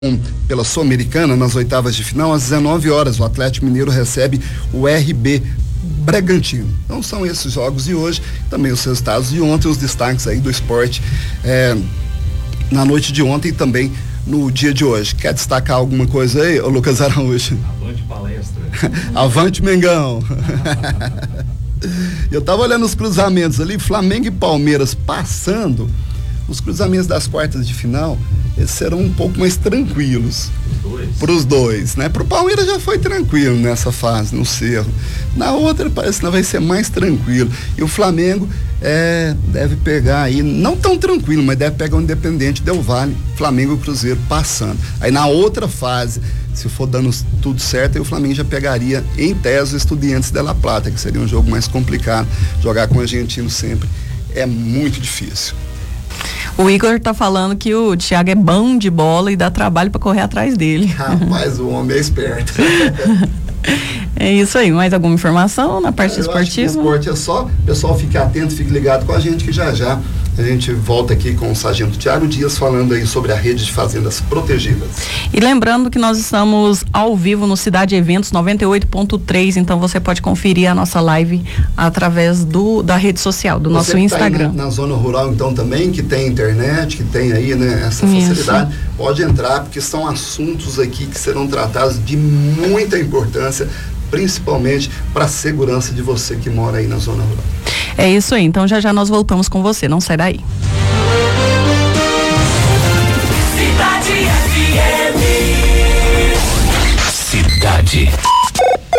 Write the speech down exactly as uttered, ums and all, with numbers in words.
Pela Sul-Americana, nas oitavas de final, às dezenove horas, o Atlético Mineiro recebe o R B Bragantino. Então são esses jogos de hoje, também os resultados de ontem, os destaques aí do esporte é, na noite de ontem e também no dia de hoje. Quer destacar alguma coisa aí, ô Lucas Araújo? Avante palestra. Avante Mengão. Eu tava olhando os cruzamentos ali, Flamengo e Palmeiras passando. Os cruzamentos das quartas de final, eles serão um pouco mais tranquilos para os dois, né? Para o Palmeiras já foi tranquilo nessa fase, no Cerro. Na outra parece que vai ser mais tranquilo. E o Flamengo é, deve pegar aí, não tão tranquilo, mas deve pegar o Independente Del Valle, Flamengo e Cruzeiro passando. Aí na outra fase, se for dando tudo certo, aí o Flamengo já pegaria, em tese, os Estudiantes de La Plata, que seria um jogo mais complicado. Jogar com o argentino sempre é muito difícil. O Igor tá falando que o Thiago é bom de bola e dá trabalho para correr atrás dele. Rapaz, o homem é esperto. É isso aí. Mais alguma informação na parte Eu esportiva? Acho que esporte é só, pessoal, fique atento, fique ligado com a gente, que já já a gente volta aqui com o sargento Tiago Dias falando aí sobre a rede de fazendas protegidas. E lembrando que nós estamos ao vivo no Cidade Eventos noventa e oito ponto três, então você pode conferir a nossa live através do, da rede social, do você nosso que Instagram. Tá na, na zona rural então também, que tem internet, que tem aí, né, essa facilidade, isso. Pode entrar, porque são assuntos aqui que serão tratados de muita importância, principalmente para a segurança de você que mora aí na zona rural. É isso aí, então já já nós voltamos com você, não sai daí. Cidade F M. Cidade